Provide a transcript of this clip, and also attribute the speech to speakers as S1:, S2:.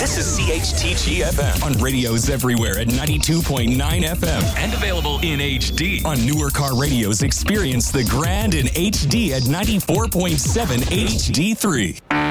S1: This is CHTG FM on radios everywhere at 92.9 FM and available in HD. On newer car radios, experience the grand in HD at 94.7 HD3.